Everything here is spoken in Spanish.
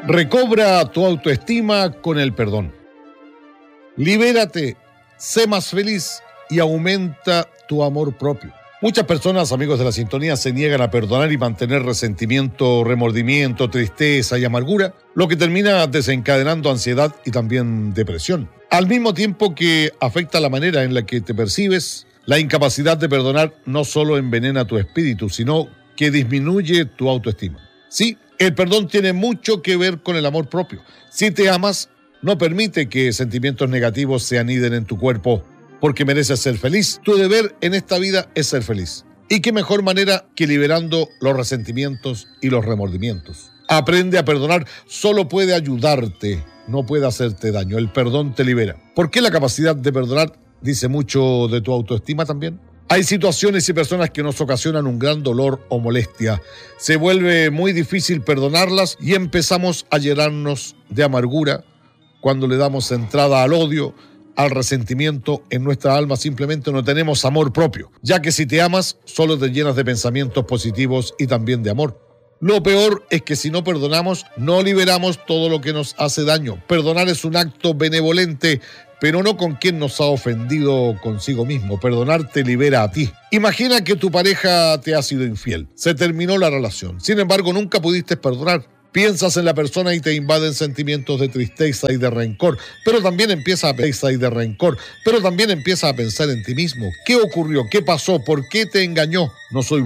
Recobra tu autoestima con el perdón. Libérate, sé más feliz y aumenta tu amor propio. Muchas personas, amigos de la sintonía, se niegan a perdonar y mantener resentimiento, remordimiento, tristeza y amargura, lo que termina desencadenando ansiedad y también depresión. Al mismo tiempo que afecta la manera en la que te percibes, la incapacidad de perdonar no solo envenena tu espíritu, sino que disminuye tu autoestima. Sí, el perdón tiene mucho que ver con el amor propio. Si te amas, no permite que sentimientos negativos se aniden en tu cuerpo, porque mereces ser feliz. Tu deber en esta vida es ser feliz. ¿Y qué mejor manera que liberando los resentimientos y los remordimientos? Aprende a perdonar, solo puede ayudarte, no puede hacerte daño. El perdón te libera. ¿Por qué la capacidad de perdonar dice mucho de tu autoestima también? Hay situaciones y personas que nos ocasionan un gran dolor o molestia. Se vuelve muy difícil perdonarlas y empezamos a llenarnos de amargura cuando le damos entrada al odio, al resentimiento. En nuestra alma simplemente no tenemos amor propio, ya que si te amas, solo te llenas de pensamientos positivos y también de amor. Lo peor es que si no perdonamos, no liberamos todo lo que nos hace daño. Perdonar es un acto benevolente, pero no con quien nos ha ofendido consigo mismo. Perdonar te libera a ti. Imagina que tu pareja te ha sido infiel. Se terminó la relación. Sin embargo, nunca pudiste perdonar. Piensas en la persona y te invaden sentimientos de tristeza y de rencor, pero también empiezas a pensar en ti mismo. ¿Qué ocurrió? ¿Qué pasó? ¿Por qué te engañó? No soy